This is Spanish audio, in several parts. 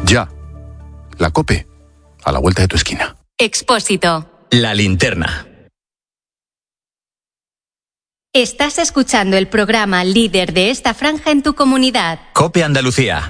Ya. La COPE, a la vuelta de tu esquina. Expósito. La linterna. Estás escuchando el programa líder de esta franja en tu comunidad. COPE Andalucía.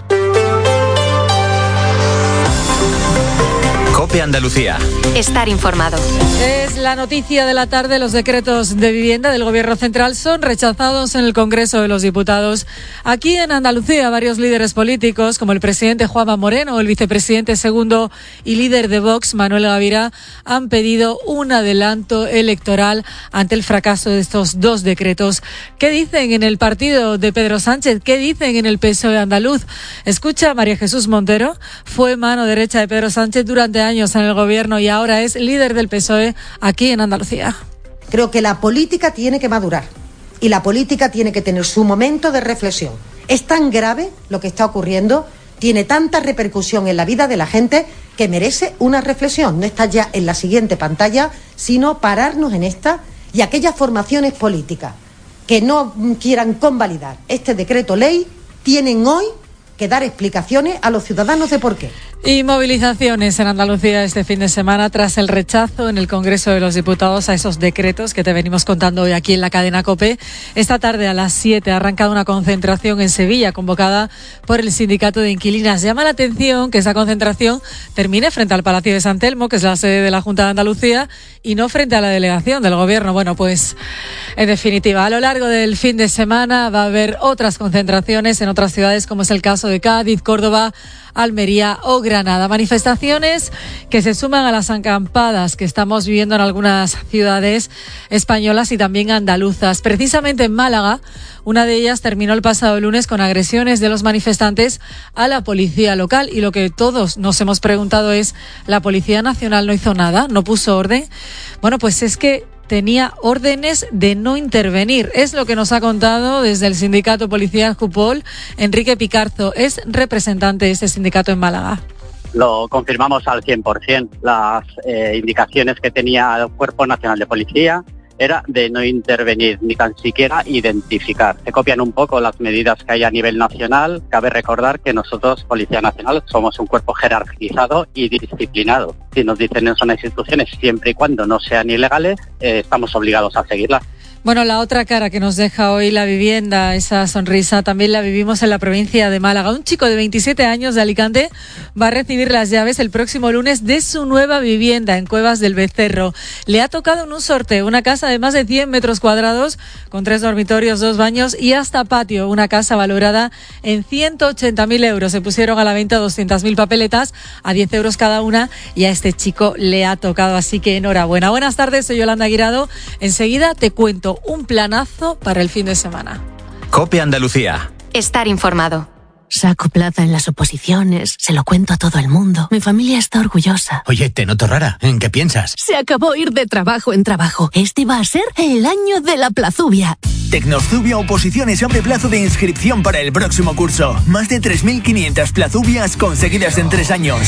COPE Andalucía. Estar informado. Es la noticia de la tarde. Los decretos de vivienda del Gobierno Central son rechazados en el Congreso de los Diputados. Aquí en Andalucía, varios líderes políticos, como el presidente Juanma Moreno, el vicepresidente segundo y líder de Vox, Manuel Gavira, han pedido un adelanto electoral ante el fracaso de estos dos decretos. ¿Qué dicen en el partido de Pedro Sánchez? ¿Qué dicen en el PSOE andaluz? Escucha a María Jesús Montero. Fue mano derecha de Pedro Sánchez durante años en el gobierno y ahora es líder del PSOE aquí en Andalucía. Creo que la política tiene que madurar y la política tiene que tener su momento de reflexión. Es tan grave lo que está ocurriendo, tiene tanta repercusión en la vida de la gente que merece una reflexión. No está ya en la siguiente pantalla, sino pararnos en esta, y aquellas formaciones políticas que no quieran convalidar este decreto ley tienen hoy que dar explicaciones a los ciudadanos de por qué. Y movilizaciones en Andalucía este fin de semana tras el rechazo en el Congreso de los Diputados a esos decretos que te venimos contando hoy aquí en la cadena COPE. Esta tarde a las 7 ha arrancado una concentración en Sevilla convocada por el Sindicato de Inquilinas. Llama la atención que esa concentración termine frente al Palacio de San Telmo, que es la sede de la Junta de Andalucía, y no frente a la delegación del Gobierno. Bueno, pues en definitiva, a lo largo del fin de semana va a haber otras concentraciones en otras ciudades, como es el caso de Cádiz, Córdoba, Almería o Granada. Manifestaciones que se suman a las acampadas que estamos viviendo en algunas ciudades españolas y también andaluzas. Precisamente en Málaga, una de ellas terminó el pasado lunes con agresiones de los manifestantes a la policía local. Y lo que todos nos hemos preguntado es, ¿la Policía Nacional no hizo nada? ¿No puso orden? Bueno, pues es que tenía órdenes de no intervenir. Es lo que nos ha contado desde el sindicato policial Jupol. Enrique Picarzo es representante de este sindicato en Málaga. Lo confirmamos al 100%. Las indicaciones que tenía el Cuerpo Nacional de Policía era de no intervenir, ni tan siquiera identificar. Se copian un poco las medidas que hay a nivel nacional. Cabe recordar que nosotros, Policía Nacional, somos un cuerpo jerarquizado y disciplinado. Si nos dicen eso las instituciones, siempre y cuando no sean ilegales, estamos obligados a seguirlas. Bueno, la otra cara que nos deja hoy la vivienda, esa sonrisa, también la vivimos en la provincia de Málaga. Un chico de 27 años de Alicante va a recibir las llaves el próximo lunes de su nueva vivienda en Cuevas del Becerro. Le ha tocado en un sorteo una casa de más de 100 metros cuadrados con 3 dormitorios, 2 baños y hasta patio. Una casa valorada en 180.000 euros. Se pusieron a la venta 200.000 papeletas a 10 euros cada una y a este chico le ha tocado. Así que enhorabuena. Buenas tardes, soy Yolanda Guirado. Enseguida te cuento un planazo para el fin de semana. COPE Andalucía. Estar informado. Saco plaza en las oposiciones, se lo cuento a todo el mundo. Mi familia está orgullosa. Oye, te noto rara. ¿En qué piensas? Se acabó ir de trabajo en trabajo. Este va a ser el año de la Plazubia. Tecnozubia Oposiciones abre plazo de inscripción para el próximo curso. Más de 3.500 plazubias conseguidas en 3 años.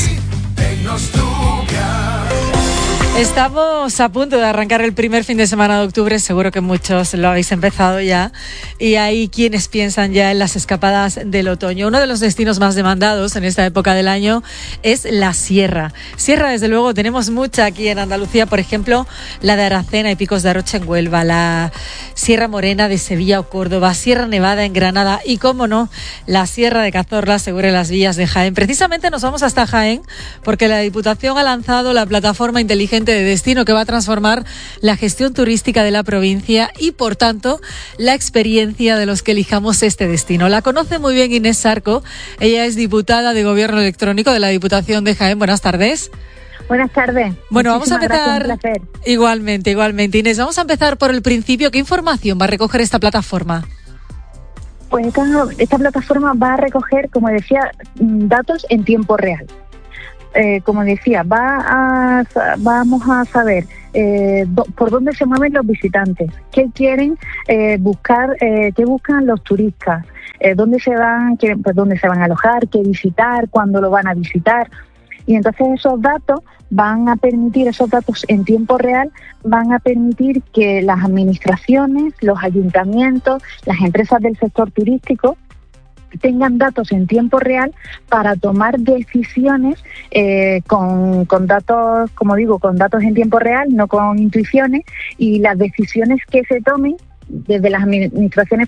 Estamos a punto de arrancar el primer fin de semana de octubre, seguro que muchos lo habéis empezado ya, y hay quienes piensan ya en las escapadas del otoño. Uno de los destinos más demandados en esta época del año es la sierra. Sierra, desde luego, tenemos mucha aquí en Andalucía, por ejemplo, la de Aracena y Picos de Aroche en Huelva, la Sierra Morena de Sevilla o Córdoba, Sierra Nevada en Granada y, cómo no, la Sierra de Cazorla, seguro en las villas de Jaén. Precisamente nos vamos hasta Jaén porque la Diputación ha lanzado la plataforma inteligente de destino que va a transformar la gestión turística de la provincia y, por tanto, la experiencia de los que elijamos este destino. La conoce muy bien Inés Sarco. Ella es diputada de Gobierno Electrónico de la Diputación de Jaén. Buenas tardes. Buenas tardes. Bueno, vamos a empezar. Gracias, Igualmente. Inés, vamos a empezar por el principio. ¿Qué información va a recoger esta plataforma? Pues esta plataforma va a recoger, como decía, datos en tiempo real. Como decía, vamos a saber por dónde se mueven los visitantes, qué quieren buscar, qué buscan los turistas, dónde se van a alojar, qué visitar, cuándo lo van a visitar. Y entonces esos datos en tiempo real van a permitir que las administraciones, los ayuntamientos, las empresas del sector turístico tengan datos en tiempo real para tomar decisiones con datos, como digo, con datos en tiempo real, no con intuiciones, y las decisiones que se tomen desde las administraciones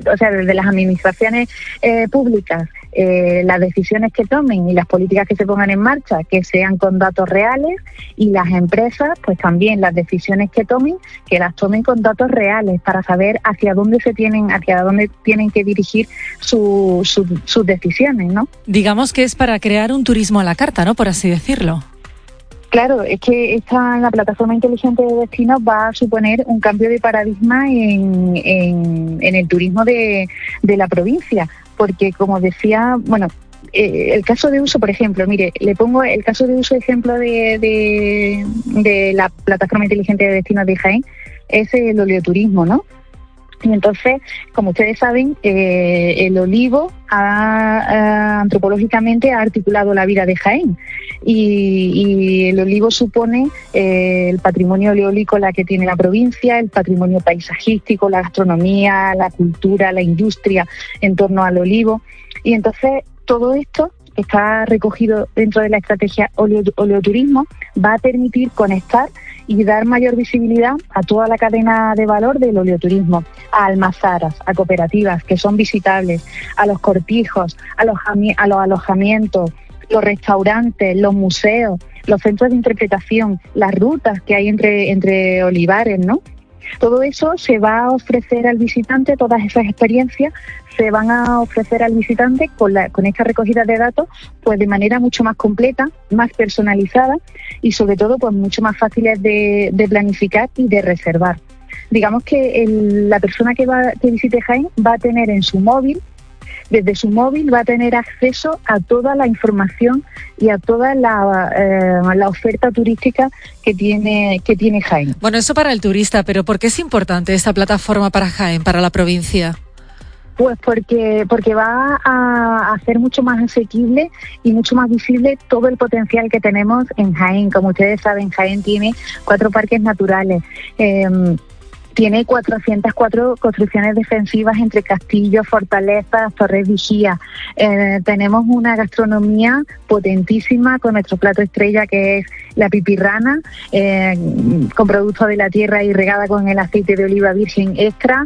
públicas, las decisiones que tomen y las políticas que se pongan en marcha, que sean con datos reales, y las empresas, pues también las decisiones que tomen, que las tomen con datos reales para saber hacia dónde tienen que dirigir sus decisiones, ¿no? Digamos que es para crear un turismo a la carta, ¿no? Por así decirlo. Claro, es que la plataforma inteligente de destinos va a suponer un cambio de paradigma en el turismo de la provincia, porque, como decía, el caso de uso, por ejemplo, mire, le pongo el caso de uso ejemplo de la plataforma inteligente de destinos de Jaén, es el oleoturismo, ¿no? Y entonces, como ustedes saben, el olivo antropológicamente ha articulado la vida de Jaén, y el olivo supone el patrimonio oleolícola que tiene la provincia, el patrimonio paisajístico, la gastronomía, la cultura, la industria en torno al olivo. Y entonces todo esto que está recogido dentro de la estrategia oleoturismo va a permitir conectar y dar mayor visibilidad a toda la cadena de valor del oleoturismo, a almazaras, a cooperativas que son visitables, a los cortijos, a los alojamientos, los restaurantes, los museos, los centros de interpretación, las rutas que hay entre olivares, ¿no? Todo eso se va a ofrecer al visitante, todas esas experiencias se van a ofrecer al visitante con esta recogida de datos, pues de manera mucho más completa, más personalizada y sobre todo pues mucho más fáciles de planificar y de reservar. Digamos que la persona que visite Jaén va a tener en su móvil, desde su móvil va a tener acceso a toda la información y a toda la oferta turística que tiene Jaén. Bueno, eso para el turista, pero ¿por qué es importante esta plataforma para Jaén, para la provincia? Pues porque va a hacer mucho más asequible y mucho más visible todo el potencial que tenemos en Jaén. Como ustedes saben, Jaén tiene 4 parques naturales. Tiene 404 construcciones defensivas entre castillos, fortalezas, torres vigías. Tenemos una gastronomía potentísima con nuestro plato estrella, que es la pipirrana, con productos de la tierra y regada con el aceite de oliva virgen extra.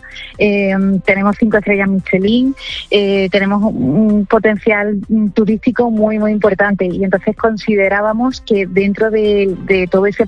Tenemos 5 estrellas Michelin. Tenemos un potencial turístico muy, muy importante. Y entonces considerábamos que dentro de todo ese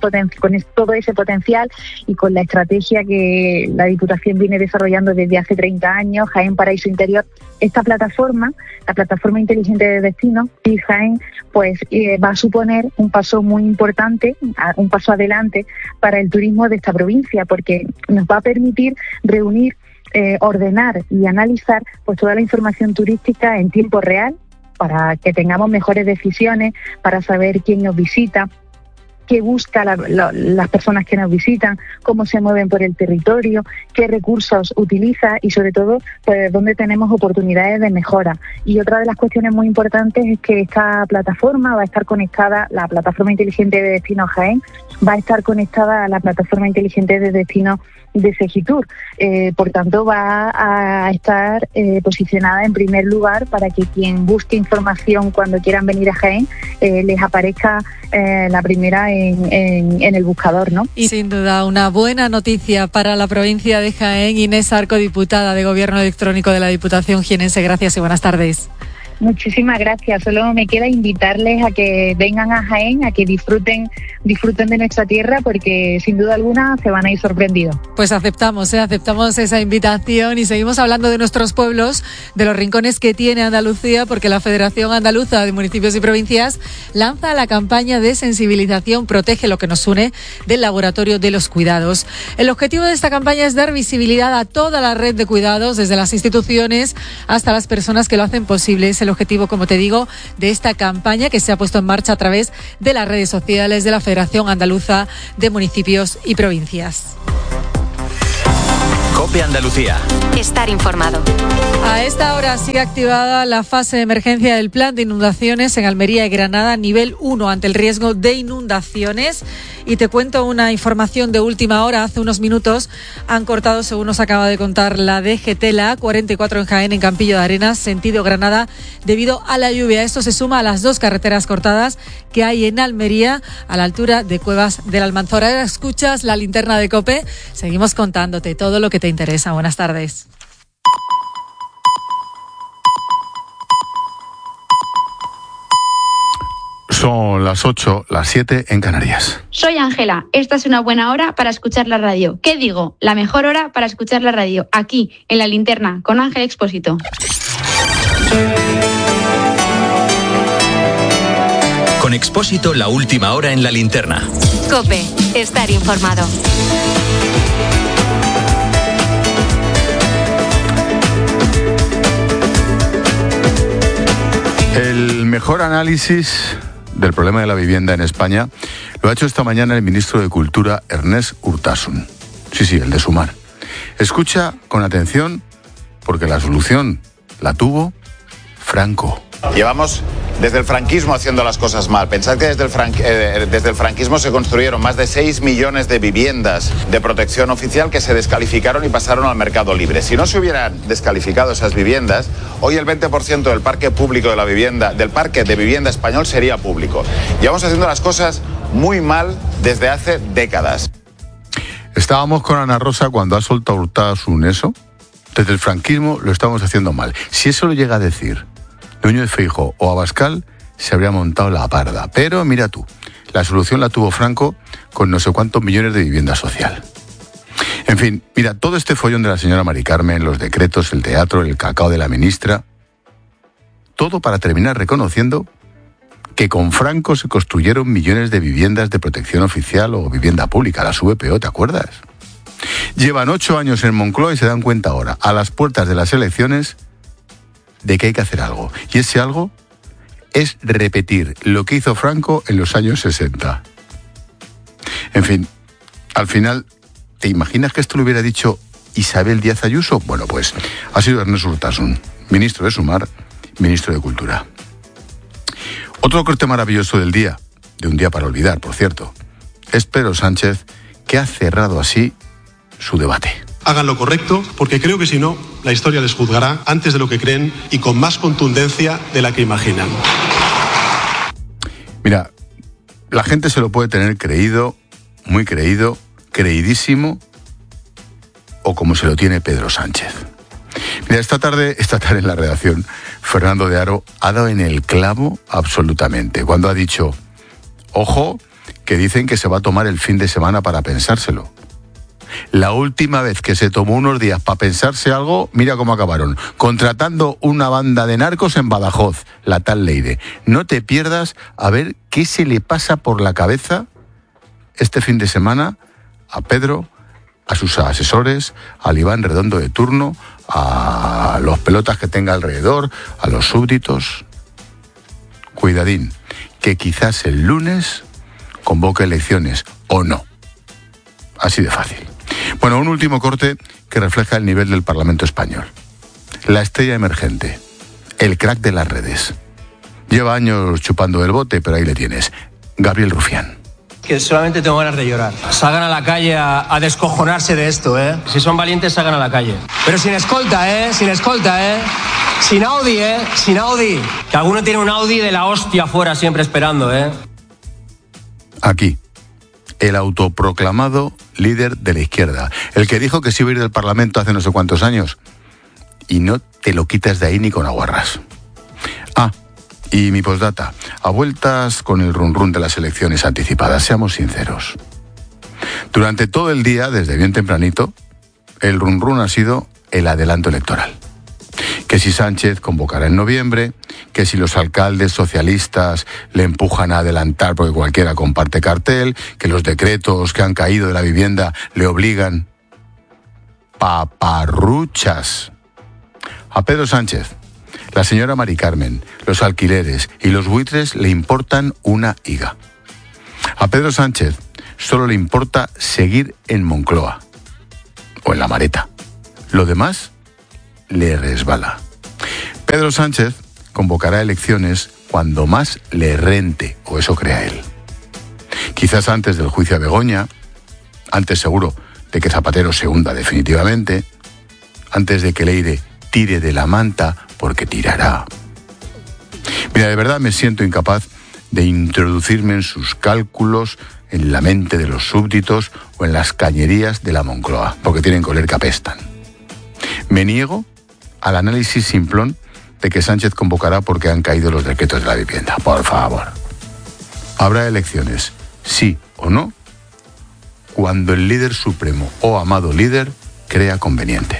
potencial y con la estrategia que la Diputación viene desarrollando desde hace 30 años, Jaén Paraíso Interior, esta plataforma, la plataforma inteligente de destinos, y Jaén, pues va a suponer un paso muy importante, un paso adelante para el turismo de esta provincia, porque nos va a permitir reunir, ordenar y analizar pues toda la información turística en tiempo real para que tengamos mejores decisiones, para saber quién nos visita, qué busca las personas que nos visitan, cómo se mueven por el territorio, qué recursos utiliza y sobre todo pues dónde tenemos oportunidades de mejora. Y otra de las cuestiones muy importantes es que esta plataforma va a estar conectada, la plataforma inteligente de destinos Jaén va a estar conectada a la plataforma inteligente de destinos de Segitur. Por tanto, va a estar posicionada en primer lugar para que quien busque información cuando quieran venir a Jaén les aparezca la primera en el buscador, ¿no? Y sin duda una buena noticia para la provincia de Jaén. Inés Arco, diputada de Gobierno Electrónico de la Diputación jienense. Gracias y buenas tardes. Muchísimas gracias. Solo me queda invitarles a que vengan a Jaén, a que disfruten de nuestra tierra, porque sin duda alguna se van a ir sorprendidos. Pues aceptamos esa invitación y seguimos hablando de nuestros pueblos, de los rincones que tiene Andalucía, porque la Federación Andaluza de Municipios y Provincias lanza la campaña de sensibilización Protege lo que nos une del Laboratorio de los Cuidados. El objetivo de esta campaña es dar visibilidad a toda la red de cuidados, desde las instituciones hasta las personas que lo hacen posible. Es el objetivo, como te digo, de esta campaña que se ha puesto en marcha a través de las redes sociales de la Federación Andaluza de Municipios y Provincias. COPE Andalucía. Estar informado. A esta hora sigue activada la fase de emergencia del plan de inundaciones en Almería y Granada, nivel 1, ante el riesgo de inundaciones. Y te cuento una información de última hora. Hace unos minutos han cortado, según nos acaba de contar la DGT, la A44 en Jaén, en Campillo de Arenas, sentido Granada, debido a la lluvia. Esto se suma a las 2 carreteras cortadas que hay en Almería, a la altura de Cuevas del Almanzora. Ahora escuchas la linterna de COPE. Seguimos contándote todo lo que te interesa. Buenas tardes. Son las 8, las 7 en Canarias. Soy Ángela. Esta es una buena hora para escuchar la radio. ¿Qué digo? La mejor hora para escuchar la radio. Aquí, en La Linterna, con Ángel Expósito. Con Expósito, la última hora en La Linterna. COPE. Estar informado. El mejor análisis del problema de la vivienda en España lo ha hecho esta mañana el ministro de Cultura, Ernest Urtasun. Sí, el de Sumar. Escucha con atención, porque la solución la tuvo Franco. Llevamos desde el franquismo haciendo las cosas mal. Pensad que desde el franquismo se construyeron más de 6 millones de viviendas de protección oficial que se descalificaron y pasaron al mercado libre. Si no se hubieran descalificado esas viviendas, hoy el 20% del parque público de la vivienda, del parque de vivienda español sería público. Llevamos haciendo las cosas muy mal desde hace décadas. Estábamos con Ana Rosa cuando ha soltado Urtasun eso. Desde el franquismo lo estamos haciendo mal. Si eso lo llega a decir Núñez Feijóo o Abascal, se habría montado la parda. Pero mira tú, la solución la tuvo Franco con no sé cuántos millones de vivienda social. En fin, mira, todo este follón de la señora Mari Carmen, los decretos, el teatro, el cacao de la ministra, todo para terminar reconociendo que con Franco se construyeron millones de viviendas de protección oficial o vivienda pública, las VPO, ¿te acuerdas? Llevan 8 años en Moncloa y se dan cuenta ahora, a las puertas de las elecciones, de que hay que hacer algo. Y ese algo es repetir lo que hizo Franco en los años 60. En fin, al final, ¿te imaginas que esto lo hubiera dicho Isabel Díaz Ayuso? Bueno, pues ha sido Ernest Urtasun, ministro de Sumar, ministro de Cultura. Otro corte maravilloso del día, de un día para olvidar, por cierto, es Pedro Sánchez, que ha cerrado así su debate. Hagan lo correcto, porque creo que si no, la historia les juzgará antes de lo que creen y con más contundencia de la que imaginan. Mira, la gente se lo puede tener creído, muy creído, creidísimo, o como se lo tiene Pedro Sánchez. Mira, esta tarde en la redacción, Fernando de Aro ha dado en el clavo absolutamente, cuando ha dicho, ojo, que dicen que se va a tomar el fin de semana para pensárselo. La última vez que se tomó unos días para pensarse algo, mira cómo acabaron. Contratando una banda de narcos en Badajoz, la tal Leire. No te pierdas a ver qué se le pasa por la cabeza este fin de semana a Pedro, a sus asesores, al Iván Redondo de turno, a los pelotas que tenga alrededor, a los súbditos. Cuidadín, que quizás el lunes convoque elecciones o no. Así de fácil. Bueno, un último corte que refleja el nivel del Parlamento español. La estrella emergente, el crack de las redes. Lleva años chupando el bote, pero ahí le tienes. Gabriel Rufián. Que solamente tengo ganas de llorar. Salgan a la calle a descojonarse de esto, ¿eh? Si son valientes, salgan a la calle. Pero sin escolta, ¿eh? Sin escolta, ¿eh? Sin Audi, ¿eh? Sin Audi. Que alguno tiene un Audi de la hostia afuera siempre esperando, ¿eh? Aquí, el autoproclamado líder de la izquierda. El que dijo que se iba a ir del Parlamento hace no sé cuántos años. Y no te lo quitas de ahí ni con aguarrás. Ah, y mi postdata. A vueltas con el run run de las elecciones anticipadas, seamos sinceros. Durante todo el día, desde bien tempranito, el run run ha sido el adelanto electoral. Que si Sánchez convocará en noviembre, que si los alcaldes socialistas le empujan a adelantar porque cualquiera comparte cartel, que los decretos que han caído de la vivienda le obligan. Paparruchas. A Pedro Sánchez, la señora Mari Carmen, los alquileres y los buitres le importan una higa. A Pedro Sánchez solo le importa seguir en Moncloa o en La Mareta. Lo demás le resbala. Pedro Sánchez convocará elecciones cuando más le rente, o eso crea él. Quizás antes del juicio a Begoña, antes seguro de que Zapatero se hunda definitivamente, antes de que Leire tire de la manta, porque tirará. Mira, de verdad me siento incapaz de introducirme en sus cálculos, en la mente de los súbditos o en las cañerías de la Moncloa, porque tienen que oler que apestan. Me niego al análisis simplón de que Sánchez convocará porque han caído los decretos de la vivienda. Por favor. Habrá elecciones, sí o no, cuando el líder supremo o amado líder crea conveniente.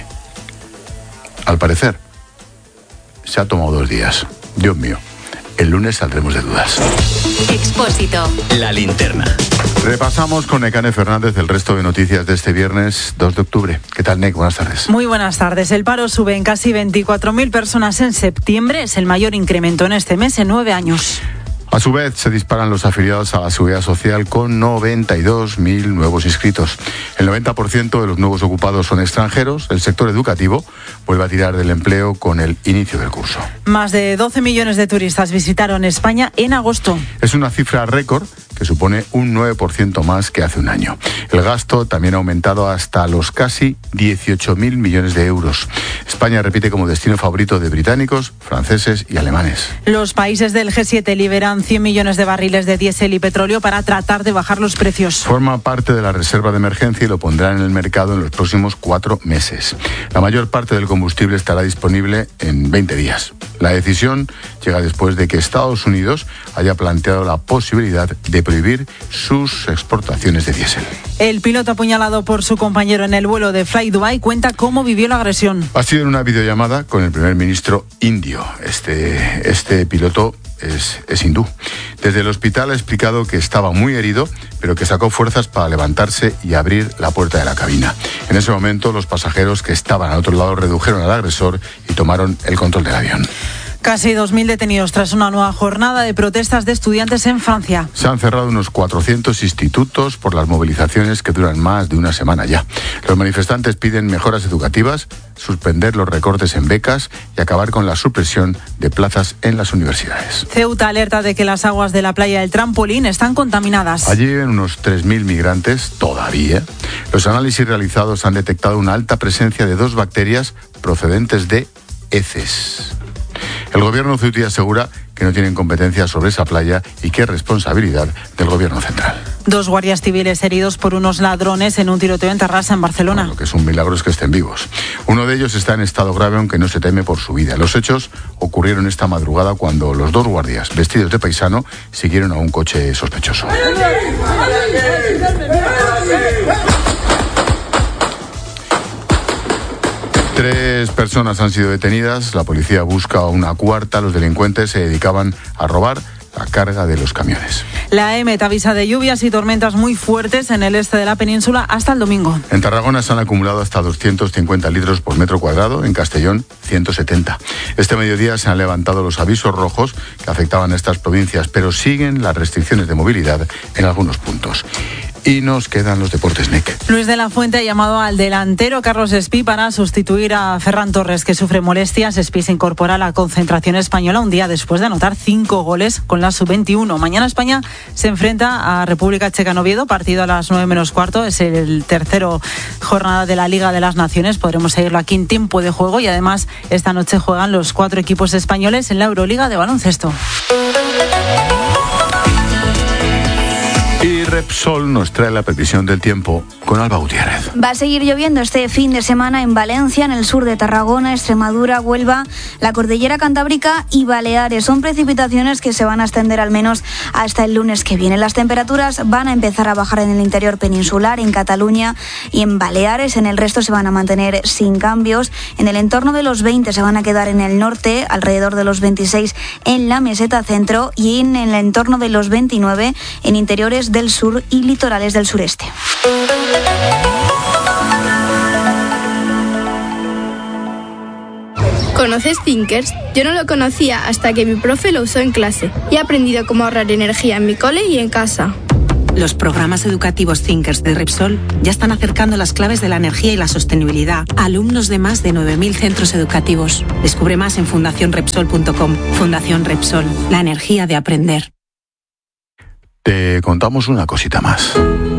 Al parecer, se ha tomado 2 días. Dios mío, el lunes saldremos de dudas. Expósito. La linterna. Repasamos con Nekane Fernández el resto de noticias de este viernes 2 de octubre. ¿Qué tal, Nek? Buenas tardes. Muy buenas tardes. El paro sube en casi 24.000 personas en septiembre. Es el mayor incremento en este mes en 9 años. A su vez, se disparan los afiliados a la Seguridad Social con 92.000 nuevos inscritos. El 90% de los nuevos ocupados son extranjeros. El sector educativo vuelve a tirar del empleo con el inicio del curso. Más de 12 millones de turistas visitaron España en agosto. Es una cifra récord que supone un 9% más que hace un año. El gasto también ha aumentado hasta los casi 18.000 millones de euros. España repite como destino favorito de británicos, franceses y alemanes. Los países del G7 liberan 100 millones de barriles de diésel y petróleo para tratar de bajar los precios. Forma parte de la reserva de emergencia y lo pondrán en el mercado en los próximos 4 meses. La mayor parte del combustible estará disponible en 20 días. La decisión llega después de que Estados Unidos haya planteado la posibilidad de prohibir sus exportaciones de diésel. El piloto apuñalado por su compañero en el vuelo de Fly Dubai cuenta cómo vivió la agresión. Ha sido en una videollamada con el primer ministro indio. Este piloto es hindú. Desde el hospital ha explicado que estaba muy herido, pero que sacó fuerzas para levantarse y abrir la puerta de la cabina. En ese momento, los pasajeros que estaban al otro lado redujeron al agresor y tomaron el control del avión. Casi 2.000 detenidos tras una nueva jornada de protestas de estudiantes en Francia. Se han cerrado unos 400 institutos por las movilizaciones que duran más de una semana ya. Los manifestantes piden mejoras educativas, suspender los recortes en becas y acabar con la supresión de plazas en las universidades. Ceuta alerta de que las aguas de la playa del Trampolín están contaminadas. Allí viven unos 3.000 migrantes todavía. Los análisis realizados han detectado una alta presencia de 2 bacterias procedentes de heces. El gobierno ceutí asegura que no tienen competencia sobre esa playa y que es responsabilidad del gobierno central. 2 guardias civiles heridos por unos ladrones en un tiroteo en Terrassa, en Barcelona. Lo que es un milagro es que estén vivos. Uno de ellos está en estado grave, aunque no se teme por su vida. Los hechos ocurrieron esta madrugada cuando los 2 guardias, vestidos de paisano, siguieron a un coche sospechoso. 3 personas han sido detenidas, la policía busca una cuarta, los delincuentes se dedicaban a robar la carga de los camiones. La EMET avisa de lluvias y tormentas muy fuertes en el este de la península hasta el domingo. En Tarragona se han acumulado hasta 250 litros por metro cuadrado, en Castellón 170. Este mediodía se han levantado los avisos rojos que afectaban a estas provincias, pero siguen las restricciones de movilidad en algunos puntos. Y nos quedan los deportes, Nek. Luis de la Fuente ha llamado al delantero Carlos Espí para sustituir a Ferran Torres, que sufre molestias. Espí se incorpora a la concentración española un día después de anotar 5 goles con la sub-21. Mañana España se enfrenta a República Checa en Oviedo, partido a las 9 menos cuarto. Es el tercero jornada de la Liga de las Naciones. Podremos seguirlo aquí en tiempo de juego y además esta noche juegan los 4 equipos españoles en la Euroliga de baloncesto. Y Repsol nos trae la previsión del tiempo con Alba Gutiérrez. Va a seguir lloviendo este fin de semana en Valencia, en el sur de Tarragona, Extremadura, Huelva, la Cordillera Cantábrica y Baleares. Son precipitaciones que se van a extender al menos hasta el lunes que viene. Las temperaturas van a empezar a bajar en el interior peninsular, en Cataluña y en Baleares. En el resto se van a mantener sin cambios. En el entorno de los 20 se van a quedar en el norte, alrededor de los 26 en la meseta centro y en el entorno de los 29 en interiores del sur y litorales del sureste. ¿Conoces Thinkers? Yo no lo conocía hasta que mi profe lo usó en clase y he aprendido cómo ahorrar energía en mi cole y en casa. Los programas educativos Thinkers de Repsol ya están acercando las claves de la energía y la sostenibilidad a alumnos de más de 9.000 centros educativos. Descubre más en fundacionrepsol.com. Fundación Repsol, la energía de aprender. Te contamos una cosita más.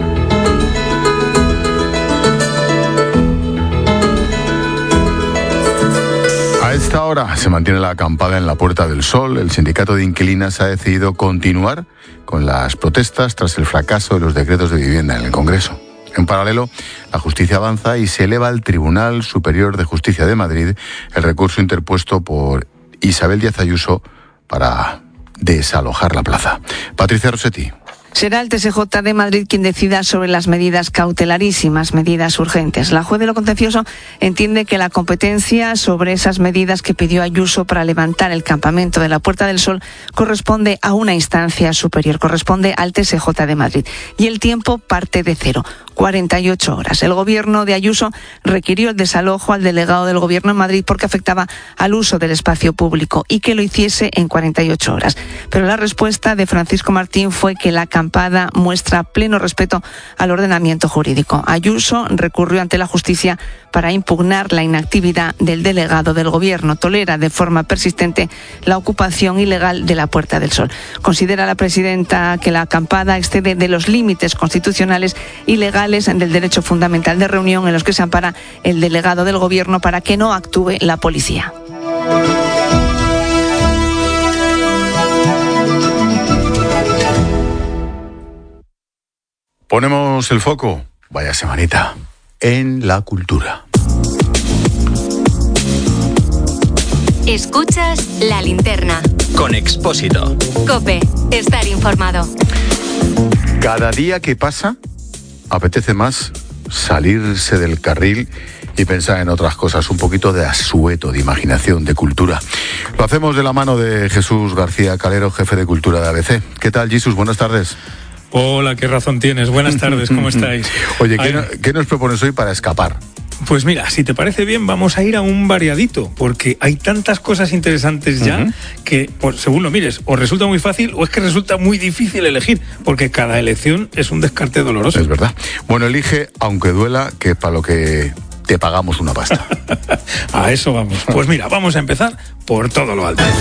A esta hora se mantiene la acampada en la Puerta del Sol. El sindicato de inquilinas ha decidido continuar con las protestas tras el fracaso de los decretos de vivienda en el Congreso. En paralelo, la justicia avanza y se eleva al Tribunal Superior de Justicia de Madrid el recurso interpuesto por Isabel Díaz Ayuso para desalojar la plaza. Patricia Rossetti. Será el TSJ de Madrid quien decida sobre las medidas cautelarísimas, medidas urgentes. La juez de lo contencioso entiende que la competencia sobre esas medidas que pidió Ayuso para levantar el campamento de la Puerta del Sol corresponde a una instancia superior, corresponde al TSJ de Madrid. Y el tiempo parte de cero, 48 horas. El gobierno de Ayuso requirió el desalojo al delegado del gobierno en Madrid porque afectaba al uso del espacio público y que lo hiciese en 48 horas. Pero la respuesta de Francisco Martín fue que la acampada muestra pleno respeto al ordenamiento jurídico. Ayuso recurrió ante la justicia para impugnar la inactividad del delegado del gobierno. Tolera de forma persistente la ocupación ilegal de la Puerta del Sol. Considera la presidenta que la acampada excede de los límites constitucionales y legales del derecho fundamental de reunión en los que se ampara el delegado del gobierno para que no actúe la policía. Ponemos el foco, vaya semanita, en la cultura. Escuchas La Linterna. Con Expósito. COPE, estar informado. Cada día que pasa, apetece más salirse del carril y pensar en otras cosas, un poquito de asueto, de imaginación, de cultura. Lo hacemos de la mano de Jesús García Calero, jefe de cultura de ABC. ¿Qué tal, Jesús? Buenas tardes. Hola, qué razón tienes. Buenas tardes, ¿cómo estáis? Oye, ¿qué nos propones hoy para escapar? Pues mira, si te parece bien, vamos a ir a un variadito, porque hay tantas cosas interesantes ya que, pues, según lo mires, o resulta muy fácil o es que resulta muy difícil elegir, porque cada elección es un descarte doloroso. Es verdad. Bueno, elige, aunque duela, que para lo que te pagamos una pasta. A eso vamos. Pues mira, vamos a empezar por todo lo alto.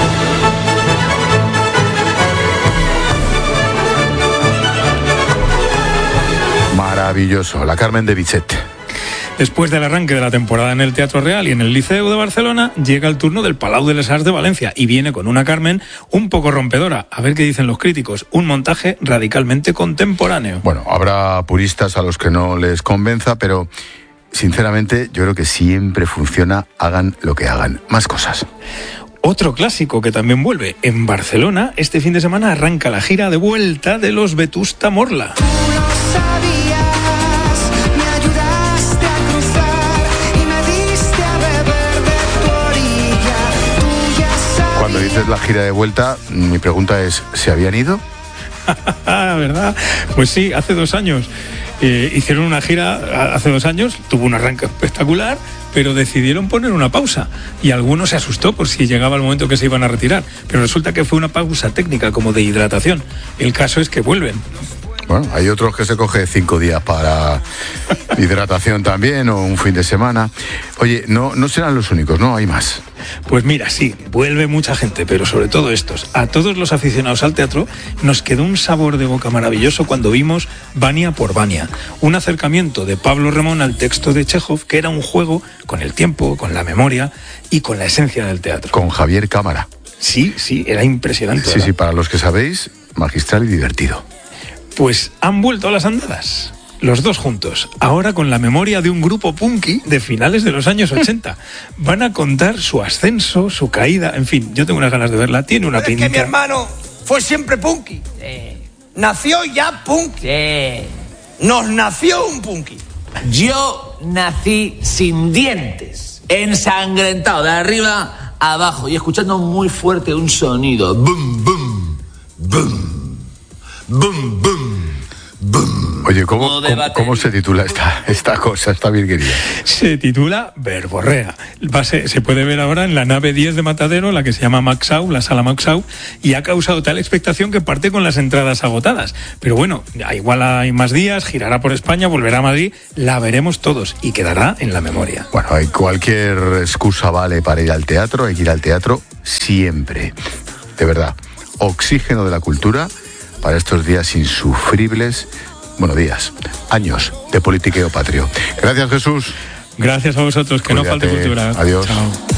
Maravilloso, la Carmen de Bizet. Después del arranque de la temporada en el Teatro Real y en el Liceu de Barcelona, llega el turno del Palau de les Arts de Valencia y viene con una Carmen un poco rompedora. A ver qué dicen los críticos. Un montaje radicalmente contemporáneo. Bueno, habrá puristas a los que no les convenza, pero sinceramente yo creo que siempre funciona, hagan lo que hagan. Más cosas. Otro clásico que también vuelve. En Barcelona, este fin de semana arranca la gira de vuelta de los Vetusta Morla. Cuando dices la gira de vuelta, mi pregunta es, ¿se habían ido? ¿Verdad? Pues sí, hace 2 años. Hicieron una gira hace 2 años, tuvo un arranque espectacular, pero decidieron poner una pausa. Y algunos se asustó por si llegaba el momento que se iban a retirar. Pero resulta que fue una pausa técnica, como de hidratación. El caso es que vuelven. Bueno, hay otros que se coge 5 días para hidratación también, o un fin de semana. Oye, no serán los únicos, ¿no? Hay más. Pues mira, sí, vuelve mucha gente, pero sobre todo estos. A todos los aficionados al teatro nos quedó un sabor de boca maravilloso cuando vimos Vania por Vania, un acercamiento de Pablo Remón al texto de Chejov, que era un juego con el tiempo, con la memoria y con la esencia del teatro. Con Javier Cámara. Sí, era impresionante. Sí, para los que sabéis, magistral y divertido. Pues han vuelto a las andadas. Los dos juntos, ahora con la memoria de un grupo punky de finales de los años 80. Van a contar su ascenso, su caída, en fin, yo tengo unas ganas de verla, tiene una pinta. Es que mi hermano fue siempre punky. Nació ya punky. Nos nació un punky. Yo nací sin dientes, ensangrentado de arriba a abajo y escuchando muy fuerte un sonido. Bum, bum, bum, bum, bum. Oye, ¿cómo se titula esta cosa, esta virguería? Se titula Verborrea. Se puede ver ahora en la nave 10 de Matadero, la que se llama Maxau, la sala Maxau, y ha causado tal expectación que parte con las entradas agotadas. Pero bueno, igual hay más días, girará por España, volverá a Madrid, la veremos todos y quedará en la memoria. Bueno, cualquier excusa vale para ir al teatro, hay que ir al teatro siempre. De verdad, oxígeno de la cultura para estos días insufribles. Bueno, años de politiqueo patrio. Gracias, Jesús. Gracias a vosotros, que Cuídate. No falte cultura. Adiós. Chao.